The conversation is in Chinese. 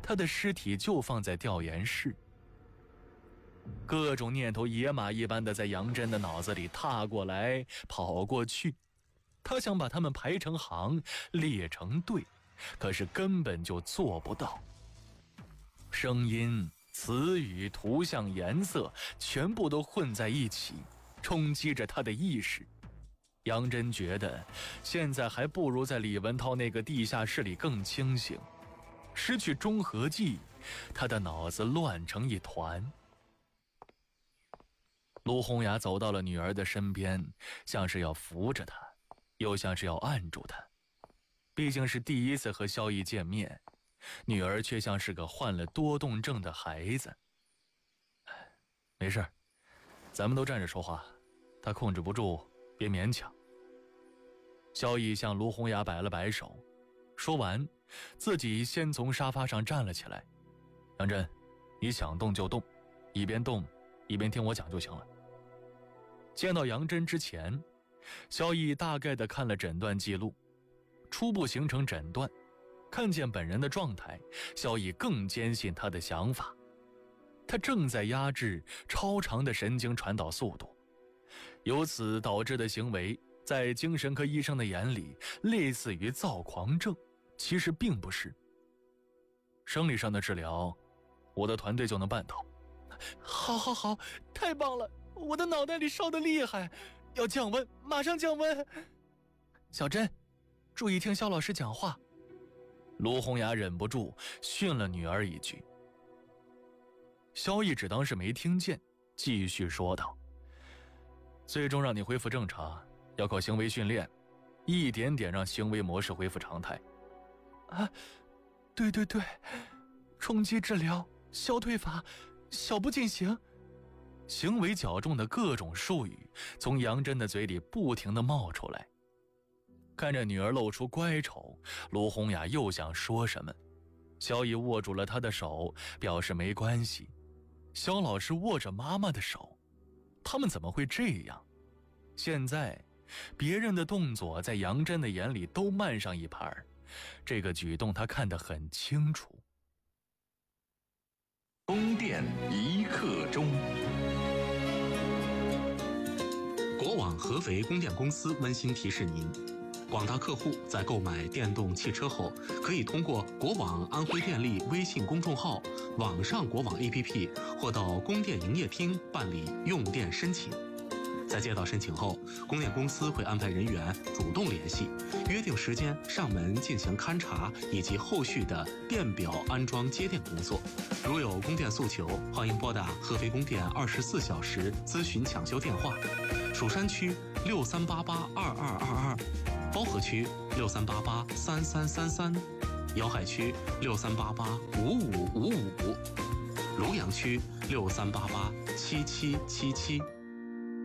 他的尸体就放在调研室。各种念头野马一般的在杨真的脑子里踏过来跑过去，他想把他们排成行，列成队，可是根本就做不到。声音、词语、图像、颜色全部都混在一起，冲击着他的意识。杨真觉得现在还不如在李文涛那个地下室里更清醒。失去中和剂，他的脑子乱成一团。卢红雅走到了女儿的身边，像是要扶着她，又像是要按住她。毕竟是第一次和萧逸见面，女儿却像是个患了多动症的孩子。没事，咱们都站着说话，他控制不住，别勉强。萧逸向卢红雅摆了摆手，说完自己先从沙发上站了起来。杨真，你想动就动，一边动一边听我讲就行了。见到杨真之前，萧逸大概的看了诊断记录，初步形成诊断。看见本人的状态，萧逸更坚信他的想法。他正在压制超长的神经传导速度，由此导致的行为在精神科医生的眼里类似于躁狂症，其实并不是。生理上的治疗我的团队就能办到。好，太棒了，我的脑袋里烧得厉害，要降温，马上降温。小珍，注意听肖老师讲话。卢红雅忍不住训了女儿一句。萧逸只当是没听见，继续说道：最终让你恢复正常，要靠行为训练，一点点让行为模式恢复常态。对，冲击治疗、消退法、小步进行。行为较重的各种术语从杨真的嘴里不停地冒出来。看着女儿露出乖丑，卢红雅又想说什么，萧逸握住了她的手，表示没关系。萧老师握着妈妈的手，他们怎么会这样？现在别人的动作在杨真的眼里都慢上一拍，这个举动他看得很清楚。 宫殿一刻钟。 国网合肥供电公司温馨提示您，广大客户在购买电动汽车后，可以通过国网安徽电力微信公众号、网上国网 APP 或到供电营业厅办理用电申请。在接到申请后，供电公司会安排人员主动联系，约定时间上门进行勘查以及后续的电表安装接电工作。如有供电诉求，欢迎拨打合肥供电24小时咨询抢修电话：蜀山区63882222，包河区63883333，瑶海区63885555，庐阳区63887777。